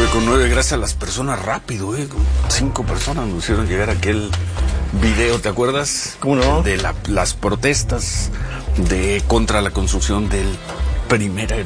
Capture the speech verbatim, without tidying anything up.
con nueve, gracias a las personas rápido, ¿eh? Como cinco personas nos hicieron llegar aquel video, ¿te acuerdas? ¿Cómo no? De la, las protestas de contra la construcción del primer aeropuerto